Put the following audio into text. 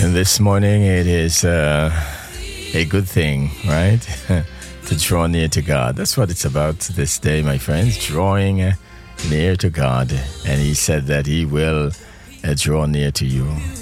This morning it is a good thing, right? To draw near to God. That's what it's about this day, my friends. Drawing near to God. And He said that He will draw near to you.